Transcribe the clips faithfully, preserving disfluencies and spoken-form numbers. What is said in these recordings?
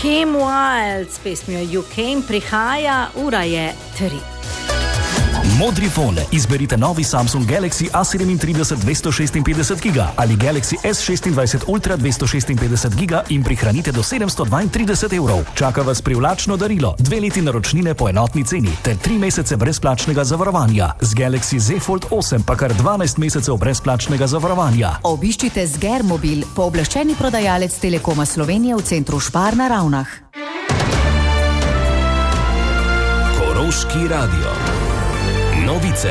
Kim Wilde s pesmijo You Came prihaja, ura je tri. Modri fon. Izberite novi Samsung Galaxy A sedemintrideset dvesto šestinpetdeset giga ali Galaxy S šestindvajset Ultra dvesto šestinpetdeset giga in prihranite do sedemsto dvaintrideset evrov. Čaka vas privlačno darilo, dve leti naročnine po enotni ceni ter tri mesece brezplačnega zavarovanja. Z Galaxy Z Fold osem pa kar dvanajst mesecev brezplačnega zavarovanja. Obiščite Zger Mobil, pooblaščeni prodajalec Telekoma Slovenije v centru Špar na Ravnah. Koroški radio. Novice.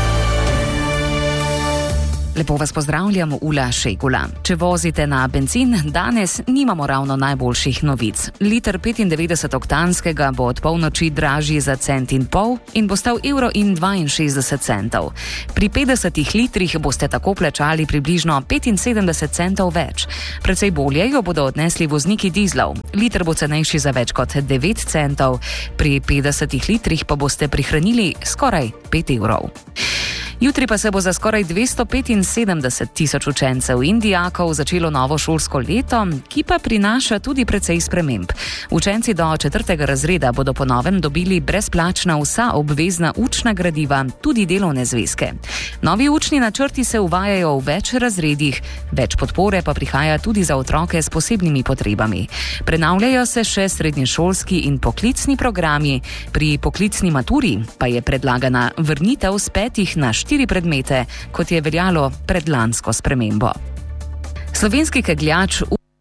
Lepo vas pozdravljam, Ula Šegula. Če vozite na bencin, danes nimamo ravno najboljših novic. Liter petindevetdeset oktanskega bo od polnoči dražji za cent in pol in bo stal evro in dvainšestdeset centov. Pri petdesetih litrih boste tako plačali približno petinsedemdeset centov več. Precej bolje jo bodo odnesli vozniki dizlov. Liter bo cenejši za več kot devet centov, pri petdesetih litrih pa boste prihranili skoraj pet evrov. Jutri pa se bo za skoraj dvesto petinsedemdeset tisoč učencev in dijakov začelo novo šolsko leto, ki pa prinaša tudi precej sprememb. Učenci do četrtega razreda bodo po novem dobili brezplačna vsa obvezna učna gradiva, tudi delovne zvezke. Novi učni načrti se uvajajo v več razredih, več podpore pa prihaja tudi za otroke s posebnimi potrebami. Prenavljajo se še srednješolski in poklicni programi, pri poklicni maturi pa je predlagana vrnitev s petih na štiri predmete, kot je veljalo pred lansko spremembo. Slovenski kegljač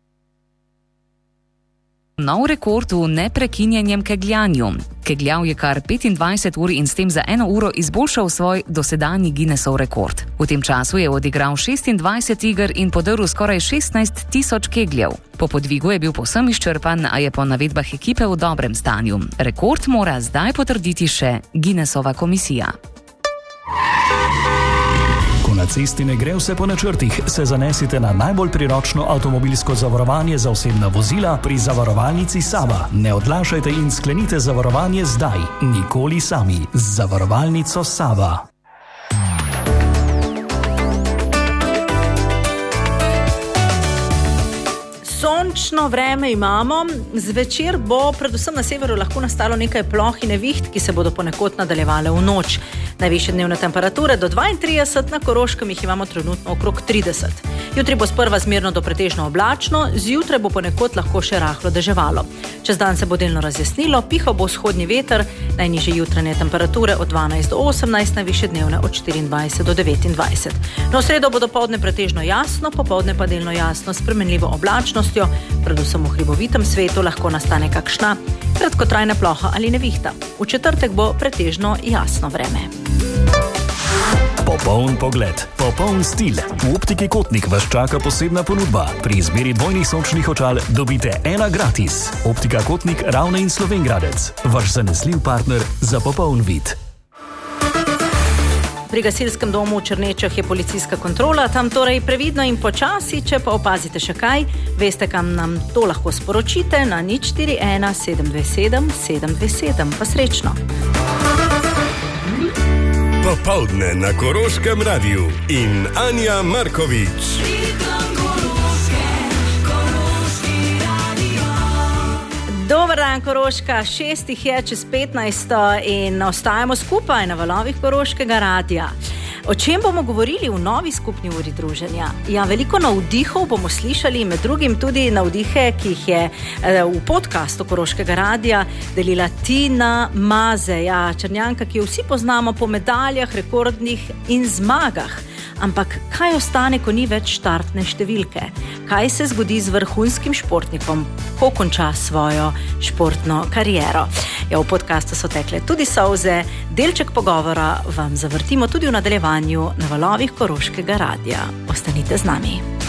nov rekord v neprekinjenjem kegljanju. Kegljal je kar petindvajset ur in s tem za eno uro izboljšal svoj dosedanji Guinnessov rekord. V tem času je odigral šestindvajset iger in podrl skoraj šestnajst tisoč kegljev. Po podvigu je bil povsem izčrpan, a je po navedbah ekipe v dobrem stanju. Rekord mora zdaj potrditi še Guinnessova komisija. Ko na cesti ne gre vse po načrtih, se zanesite na najbolj priročno avtomobilsko zavarovanje za osebna vozila pri zavarovalnici Sava. Ne odlašajte in sklenite zavarovanje zdaj, nikoli sami. Z zavarovalnico Sava. Sončno vreme imamo, zvečer bo predvsem na severu lahko nastalo nekaj ploh in neviht, ki se bodo ponekod nadaljevale v noč. Najvišje dnevne temperature do dvaintrideset, na Koroškem jih imamo trenutno okrog trideset. Jutri bo sprva zmerno do pretežno oblačno, zjutraj bo ponekod lahko še rahlo deževalo. Čez dan se bo delno razjasnilo, pihal bo vzhodni veter, najnižje jutranje temperature od dvanajst do osemnajst, najvišje dnevne od štiriindvajset do devetindvajset. No, v sredo bo dopoldne pretežno jasno, popoldne pa delno jasno, s spremenljivo oblačnostjo, predvsem v hribovitem svetu lahko nastane kakšna kratkotrajna ploha ali nevihta. V četrtek bo pretežno jasno vreme. Popoln pogled, popoln stil. V Optiki Kotnik vas čaka posebna ponudba. Pri izbiri dvojnih sončnih očal dobite ena gratis. Optika Kotnik, Ravne in Slovenjgradec. Vaš zanesljiv partner za popoln vid. Pri gasilskem domu v Črnečah je policijska kontrola, tam torej previdno in počasi, če pa opazite še kaj, veste, kam nam to lahko sporočite na nič štiri ena sedem dve sedem sedem dve sedem. Pa srečno! Popoldne na Koroškem radiju in Anja Markovič. Dober dan, Koroška, šestih je čez petnajsto in ostajamo skupaj na valovih Koroškega radia. O čem bomo govorili v novi skupni uri druženja? Ja, veliko navdihov bomo slišali, med drugim tudi navdihe, ki jih je v podcastu Koroškega radia delila Tina Maze, ja, Črnjanka, ki jo vsi poznamo po medaljah, rekordnih in zmagah. Ampak kaj ostane, ko ni več štartne številke? Kaj se zgodi z vrhunskim športnikom, ko konča svojo športno kariero? Ja, v podcastu so tekle tudi solze, delček pogovora vam zavrtimo tudi v nadaljevanju na valovih Koroškega radia. Ostanite z nami.